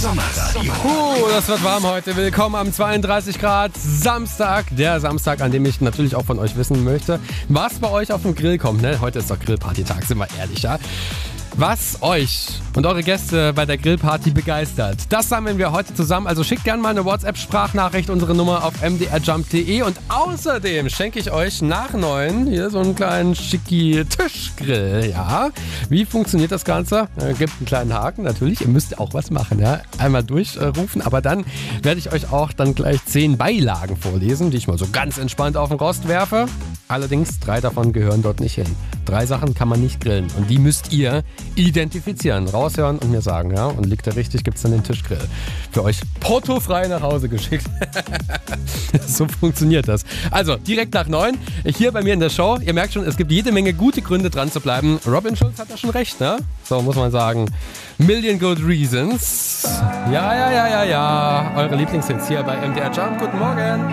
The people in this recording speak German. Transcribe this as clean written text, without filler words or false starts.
Sommerradio. Das wird warm heute. Willkommen am 32 Grad Samstag. Der Samstag, an dem ich natürlich auch von euch wissen möchte, was bei euch auf den Grill kommt. Ne? Heute ist doch Grillparty-Tag, sind wir ehrlich, ja? Was euch und eure Gäste bei der Grillparty begeistert, das sammeln wir heute zusammen. Also schickt gerne mal eine WhatsApp-Sprachnachricht, unsere Nummer auf mdrjump.de. Und außerdem schenke ich euch nach 9 hier so einen kleinen schicki Tischgrill. Ja, wie funktioniert das Ganze? Gibt einen kleinen Haken natürlich. Ihr müsst auch was machen. Ja? Einmal durchrufen, aber dann werde ich euch auch dann gleich 10 Beilagen vorlesen, die ich mal so ganz entspannt auf den Rost werfe. Allerdings 3 davon gehören dort nicht hin. 3 Sachen kann man nicht grillen und die müsst ihr identifizieren, raushören und mir sagen, ja. Und liegt er richtig, gibt es dann den Tischgrill. Für euch portofrei nach Hause geschickt. So funktioniert das. Also, direkt nach 9, hier bei mir in der Show. Ihr merkt schon, es gibt jede Menge gute Gründe dran zu bleiben. Robin Schulz hat da schon recht, ne? So muss man sagen. Million Good Reasons. Ja. Eure Lieblingshits hier bei MDR Jump. Guten Morgen.